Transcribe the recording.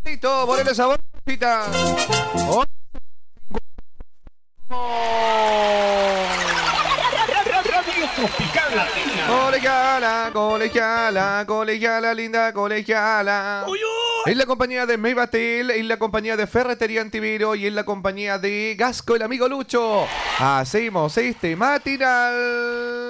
Listo, ponele sabor. Oh. Colegiala, linda colegiala. En la compañía de Meibatel, en la compañía de Ferretería Antiviro y en la compañía de Gasco, el amigo Lucho. Hacemos este matinal.